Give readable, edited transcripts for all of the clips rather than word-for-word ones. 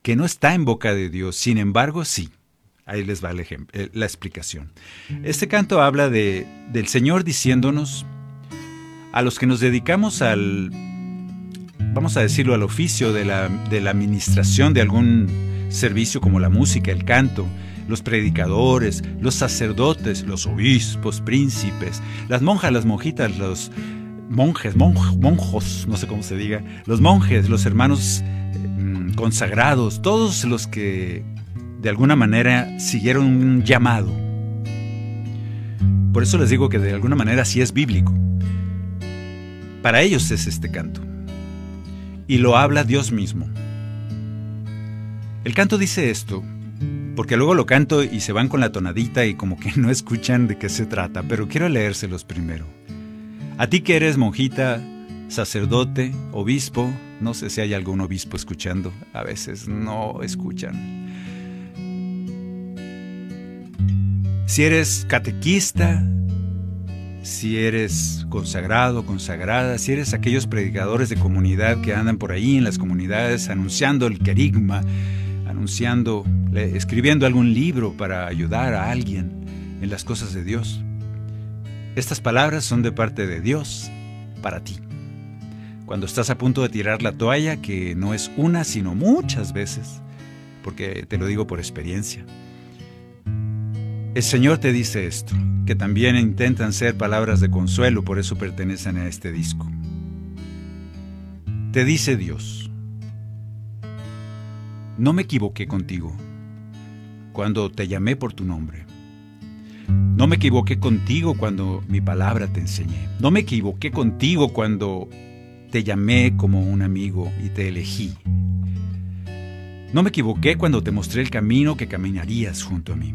que no está en boca de Dios, sin embargo, sí. Ahí les va la explicación. Este canto habla del Señor diciéndonos, a los que nos dedicamos vamos a decirlo, al oficio de la administración de algún servicio como la música, el canto, los predicadores, los sacerdotes, los obispos, príncipes, las monjas, las monjitas, los monjos, no sé cómo se diga, los monjes, los hermanos consagrados, todos los que de alguna manera siguieron un llamado. Por eso les digo que de alguna manera sí es bíblico. Para ellos es este canto. Y lo habla Dios mismo. El canto dice esto, porque luego lo canto y se van con la tonadita y como que no escuchan de qué se trata, pero quiero leérselos primero. A ti que eres monjita, sacerdote, obispo, no sé si hay algún obispo escuchando, a veces no escuchan. Si eres catequista, si eres consagrado, consagrada, si eres aquellos predicadores de comunidad que andan por ahí en las comunidades anunciando el querigma, escribiendo algún libro para ayudar a alguien en las cosas de Dios. Estas palabras son de parte de Dios para ti. Cuando estás a punto de tirar la toalla, que no es una, sino muchas veces, porque te lo digo por experiencia, el Señor te dice esto, que también intentan ser palabras de consuelo, por eso pertenecen a este disco. Te dice Dios, no me equivoqué contigo cuando te llamé por tu nombre. No me equivoqué contigo cuando mi palabra te enseñé. No me equivoqué contigo cuando te llamé como un amigo y te elegí. No me equivoqué cuando te mostré el camino que caminarías junto a mí.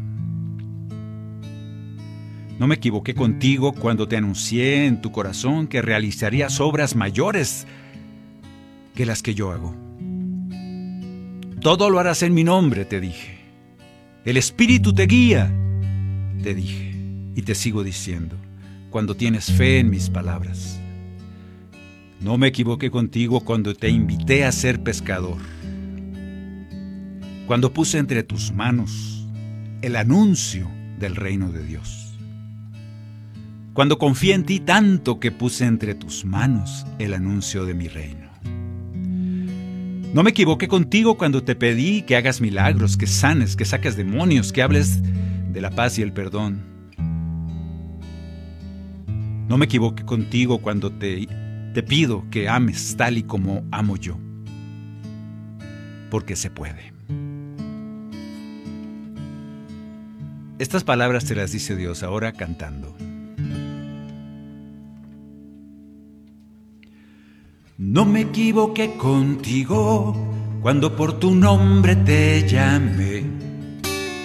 No me equivoqué contigo cuando te anuncié en tu corazón que realizarías obras mayores que las que yo hago. Todo lo harás en mi nombre, te dije. El Espíritu te guía, te dije, y te sigo diciendo, cuando tienes fe en mis palabras. No me equivoqué contigo cuando te invité a ser pescador. Cuando puse entre tus manos el anuncio del reino de Dios. Cuando confié en ti tanto que puse entre tus manos el anuncio de mi reino. No me equivoqué contigo cuando te pedí que hagas milagros, que sanes, que saques demonios, que hables de la paz y el perdón. No me equivoqué contigo cuando te pido que ames tal y como amo yo, porque se puede. Estas palabras te las dice Dios ahora cantando. No me equivoqué contigo cuando por tu nombre te llamé.